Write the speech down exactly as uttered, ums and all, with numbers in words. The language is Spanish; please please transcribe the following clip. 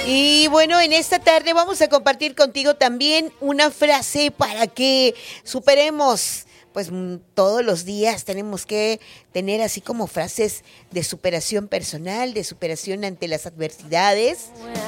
Y bueno, en esta tarde vamos a compartir contigo también una frase para que superemos. Pues todos los días tenemos que tener así como frases de superación personal, de superación ante las adversidades.